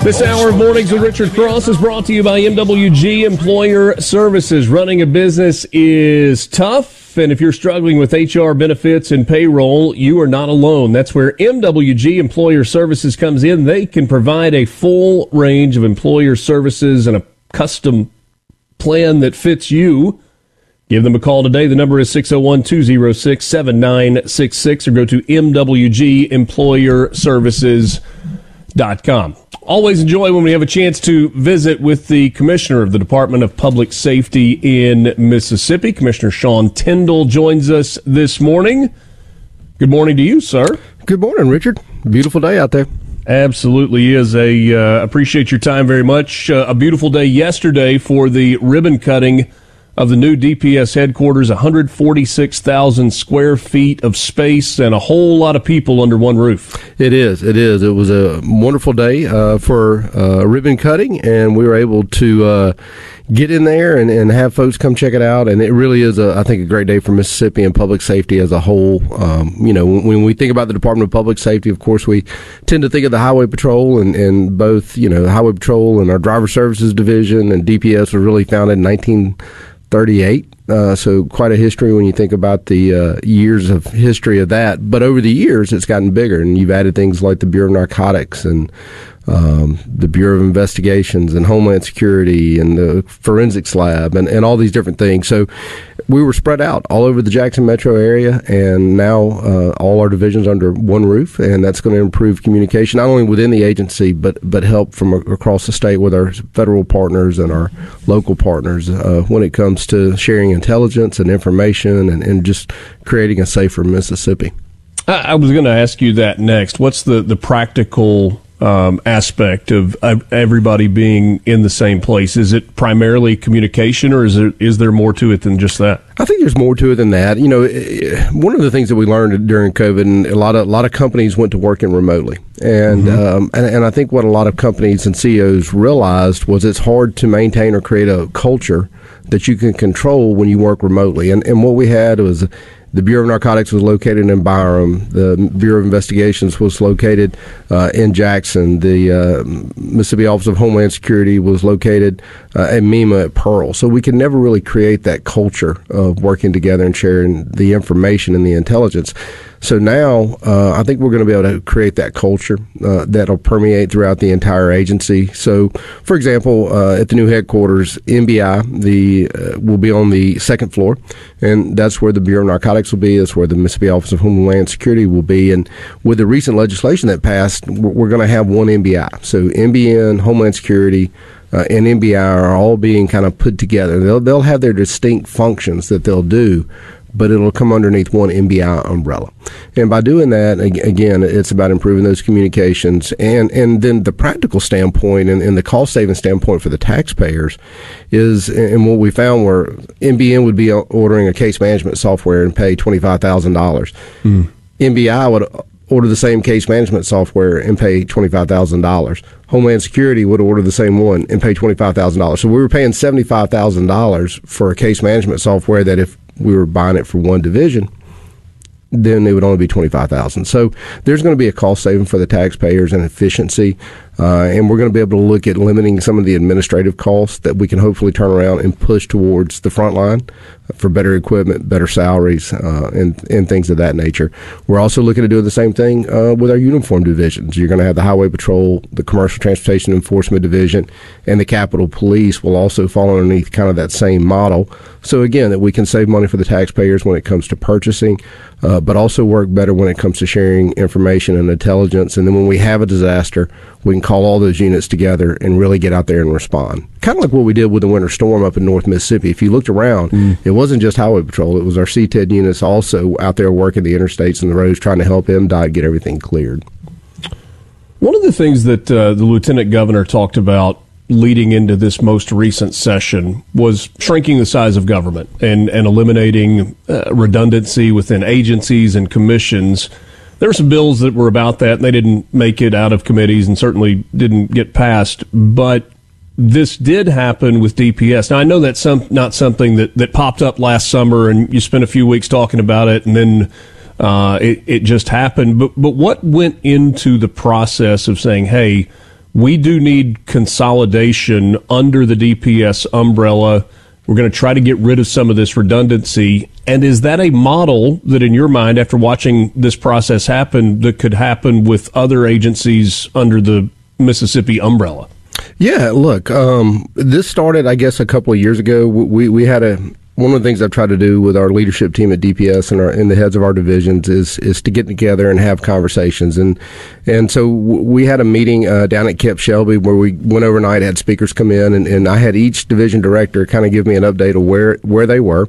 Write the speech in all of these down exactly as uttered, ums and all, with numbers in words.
This hour of Mornings with Richard Cross is brought to you by M W G Employer Services. Running a business is tough, and if you're struggling with H R, benefits, and payroll, you are not alone. That's where M W G Employer Services comes in. They can provide a full range of employer services and a custom plan that fits you. Give them a call today. The number is six oh one, two oh six, seven nine six six or go to m w g employer services dot com. Always enjoy when we have a chance to visit with the Commissioner of the Department of Public Safety in Mississippi. Commissioner Sean Tindell joins us this morning. Good morning to you, sir. Good morning, Richard. Beautiful day out there. Absolutely is. A uh, appreciate your time very much. Uh, a beautiful day yesterday for the ribbon cutting of the new D P S headquarters, one hundred forty-six thousand square feet of space and a whole lot of people under one roof. It is. It is. It was a wonderful day uh, for uh, ribbon cutting, and we were able to uh, get in there and, and have folks come check it out. And it really is, a, I think, a great day for Mississippi and public safety as a whole. Um, you know, when, when we think about the Department of Public Safety, of course, we tend to think of the Highway Patrol and, and both, you know, Highway Patrol and our Driver Services Division, and D P S was really founded in nineteen thirty-eight, uh, so quite a history when you think about the uh, years of history of that. But over the years, it's gotten bigger, and you've added things like the Bureau of Narcotics and um, the Bureau of Investigations and Homeland Security and the Forensics Lab and, and all these different things. So we were spread out all over the Jackson metro area, and now uh, all our divisions under one roof, and that's going to improve communication, not only within the agency, but but help from across the state with our federal partners and our local partners uh, when it comes to sharing intelligence and information and, and just creating a safer Mississippi. I, I was going to ask you that next. What's the, the practical Um, aspect of uh, everybody being in the same place? Is it primarily communication, or is there is there more to it than just that? I think there's more to it than that. You know, one of the things that we learned during COVID, and a lot of a lot of companies went to working remotely, and mm-hmm. um, and, and I think what a lot of companies and C E Os realized was it's hard to maintain or create a culture that you can control when you work remotely. And and what we had was, the Bureau of Narcotics was located in Byram. The Bureau of Investigations was located uh, in Jackson. The uh, Mississippi Office of Homeland Security was located uh, at MEMA at Pearl. So we could never really create that culture of working together and sharing the information and the intelligence. So now uh, I think we're going to be able to create that culture uh, that'll permeate throughout the entire agency. So, for example, uh, at the new headquarters, M B I the uh, will be on the second floor, and that's where the Bureau of Narcotics will be. That's where the Mississippi Office of Homeland Security will be. And with the recent legislation that passed, we're going to have one M B I. So M B N, Homeland Security, uh, and M B I are all being kind of put together. They'll they'll have their distinct functions that they'll do, but it'll come underneath one M B I umbrella. And by doing that, again, it's about improving those communications. And, and then the practical standpoint and, and the cost-saving standpoint for the taxpayers is, and what we found were M B N would be ordering a case management software and pay twenty-five thousand dollars. Mm. M B I would order the same case management software and pay twenty-five thousand dollars. Homeland Security would order the same one and pay twenty-five thousand dollars. So we were paying seventy-five thousand dollars for a case management software that if we were buying it for one division, then it would only be twenty-five thousand dollars. So there's going to be a cost saving for the taxpayers and efficiency, uh, and we're going to be able to look at limiting some of the administrative costs that we can hopefully turn around and push towards the front line for better equipment, better salaries, uh, and, and things of that nature. We're also looking to do the same thing uh, with our uniform divisions. You're going to have the Highway Patrol, the Commercial Transportation Enforcement Division, and the Capitol Police will also fall underneath kind of that same model. So again, that we can save money for the taxpayers when it comes to purchasing, uh, but also work better when it comes to sharing information and intelligence. And then when we have a disaster, we can call all those units together and really get out there and respond. Kind of like what we did with the winter storm up in North Mississippi. If you looked around, mm. it wasn't just Highway Patrol. It was our C T E D units also out there working the interstates and the roads trying to help M D O T get everything cleared. One of the things that uh, the Lieutenant Governor talked about leading into this most recent session was shrinking the size of government and, and eliminating uh, redundancy within agencies and commissions. There were some bills that were about that, and they didn't make it out of committees and certainly didn't get passed. But this did happen with D P S. Now, I know that's some, not something that, that popped up last summer, and you spent a few weeks talking about it, and then uh, it, it just happened. But, but what went into the process of saying, hey, we do need consolidation under the D P S umbrella. We're going to try to get rid of some of this redundancy. And is that a model that, in your mind, after watching this process happen, that could happen with other agencies under the Mississippi umbrella? Yeah, look, um, this started, I guess, a couple of years ago. We we had a one of the things I've tried to do with our leadership team at D P S and, our, and the heads of our divisions is is to get together and have conversations. And and so we had a meeting uh, down at Camp Shelby where we went overnight, had speakers come in, and, and I had each division director kind of give me an update of where, where they were.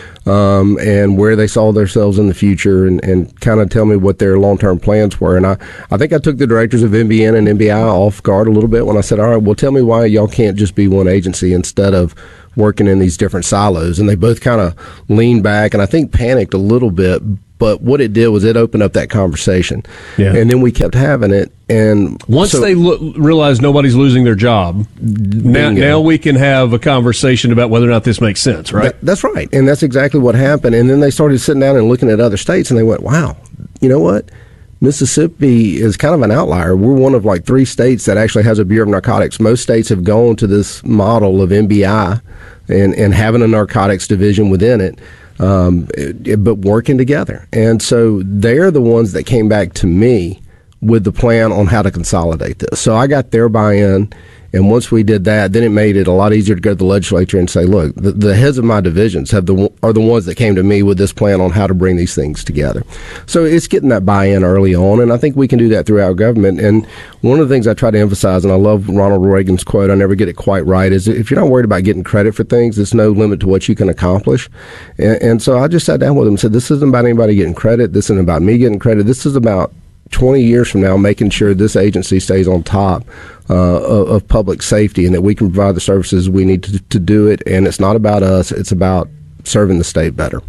Um, and where they saw themselves in the future, and, and kind of tell me what their long-term plans were. And I, I think I took the directors of M B N and M B I off guard a little bit when I said, all right, well, tell me why y'all can't just be one agency instead of working in these different silos. And they both kind of leaned back and I think panicked a little bit. But what it did was it opened up that conversation. Yeah. And then we kept having it. And once so, they lo- realize nobody's losing their job, now, now we can have a conversation about whether or not this makes sense, right? That, that's right. And that's exactly what happened. And then they started sitting down and looking at other states, and they went, wow, you know what? Mississippi is kind of an outlier. We're one of like three states that actually has a Bureau of Narcotics. Most states have gone to this model of M B I and, and having a narcotics division within it. Um, it, but working together. And so they're the ones that came back to me with the plan on how to consolidate this. So I got their buy-in, and once we did that, then it made it a lot easier to go to the legislature and say, look, the, the heads of my divisions have the are the ones that came to me with this plan on how to bring these things together. So it's getting that buy-in early on, and I think we can do that throughout government. And one of the things I try to emphasize, and I love Ronald Reagan's quote, I never get it quite right, is if you're not worried about getting credit for things, there's no limit to what you can accomplish. And, and so I just sat down with him and said, this isn't about anybody getting credit. This isn't about me getting credit. This is about twenty years from now, making sure this agency stays on top uh, of, of public safety and that we can provide the services we need to, to do it. And it's not about us. It's about serving the state better.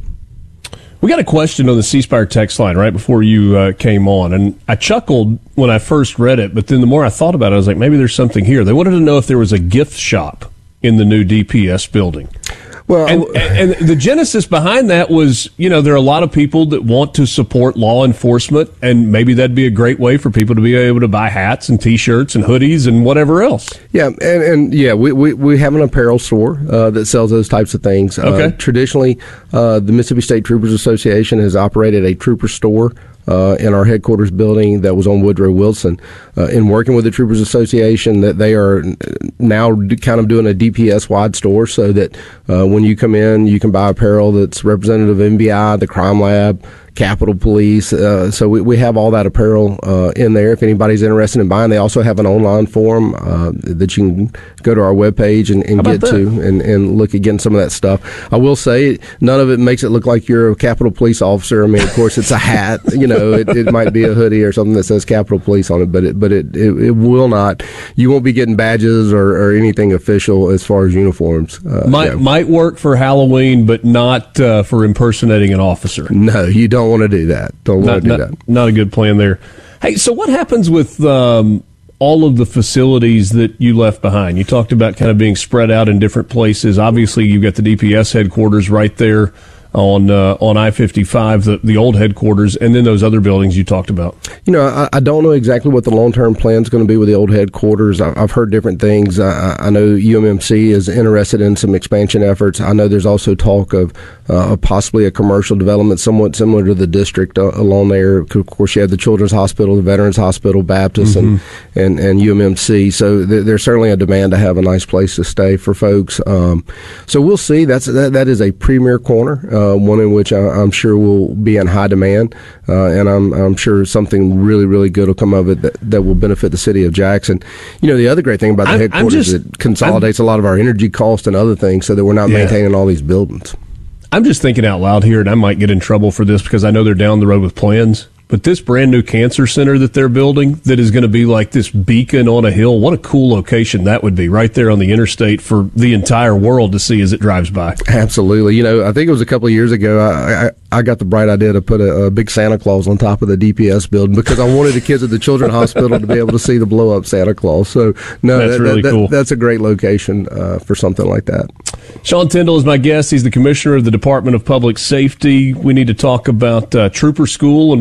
We got a question on the C Spire text line right before you uh, came on, and I chuckled when I first read it, but then the more I thought about it, I was like, maybe there's something here. They wanted to know if there was a gift shop in the new D P S building. Well, and, and, and the genesis behind that was, you know, there are a lot of people that want to support law enforcement, and maybe that'd be a great way for people to be able to buy hats and T-shirts and hoodies and whatever else. Yeah, and, and yeah, we, we, we have an apparel store uh, that sells those types of things. Okay. Uh, traditionally, uh, the Mississippi State Troopers Association has operated a trooper store Uh, in our headquarters building that was on Woodrow Wilson. Uh, in working with the Troopers Association, that they are now kind of doing a D P S-wide store so that uh, when you come in, you can buy apparel that's representative of M B I, the Crime Lab, Capitol Police. Uh, so we, we have all that apparel uh, in there. If anybody's interested in buying, they also have an online forum uh, that you can go to our webpage and, and get that? to and, and look at getting some of that stuff. I will say none of it makes it look like you're a Capitol Police officer. I mean, of course, it's a hat. You know, it, it might be a hoodie or something that says Capitol Police on it, but it, but it, it, it will not. You won't be getting badges or, or anything official as far as uniforms. Uh, might yeah. might work for Halloween, but not uh, for impersonating an officer. No, you don't. Don't want to do that. Don't want to do not, that. Not a good plan there. Hey, so what happens with um, all of the facilities that you left behind? You talked about kind of being spread out in different places. Obviously, you've got the D P S headquarters right there on uh, on I fifty-five, the, the old headquarters, and then those other buildings you talked about. You know, I, I don't know exactly what the long-term plan is going to be with the old headquarters. I, I've heard different things. I, I know U M M C is interested in some expansion efforts. I know there's also talk of uh, possibly a commercial development somewhat similar to the district uh, along there. Of course, you have the Children's Hospital, the Veterans Hospital, Baptist, mm-hmm. and, and, and U M M C. So th- there's certainly a demand to have a nice place to stay for folks. Um, so we'll see. That's that, that is a premier corner. Uh, Uh, one in which I, I'm sure will be in high demand, uh, and I'm, I'm sure something really, really good will come of it that, that will benefit the city of Jackson. You know, the other great thing about the I'm, headquarters is it consolidates I'm, a lot of our energy costs and other things so that we're not yeah. maintaining all these buildings. I'm just thinking out loud here, and I might get in trouble for this because I know they're down the road with plans. But this brand new cancer center that they're building that is going to be like this beacon on a hill, what a cool location that would be right there on the interstate for the entire world to see as it drives by. Absolutely. You know, I think it was a couple of years ago, I, I, I got the bright idea to put a, a big Santa Claus on top of the D P S building because I wanted the kids at the Children's Hospital to be able to see the blow-up Santa Claus. So, no, that's that, really that, cool. That's a great location uh, for something like that. Sean Tyndall is my guest. He's the commissioner of the Department of Public Safety. We need to talk about uh, Trooper School and what is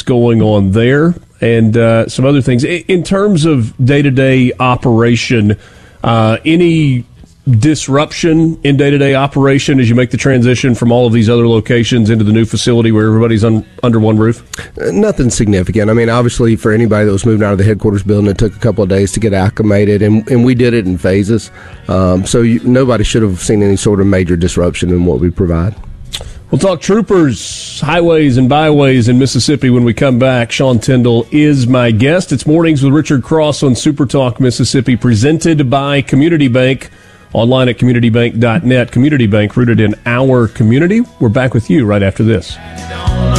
going on there and uh, some other things. In terms of day-to-day operation, uh, any disruption in day-to-day operation as you make the transition from all of these other locations into the new facility where everybody's un- under one roof? Uh, nothing significant. I mean, obviously, for anybody that was moving out of the headquarters building, it took a couple of days to get acclimated, and, and we did it in phases. Um, so you, nobody should have seen any sort of major disruption in what we provide. We'll talk troopers, highways, and byways in Mississippi when we come back. Sean Tyndall is my guest. It's Mornings with Richard Cross on Super Talk Mississippi, presented by Community Bank. Online at community bank dot net. Community Bank, rooted in our community. We're back with you right after this.